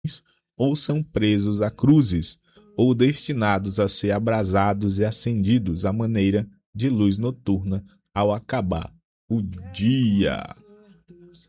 ou são presos a cruzes, ou destinados a ser abrasados e acendidos à maneira de luz noturna ao acabar o dia.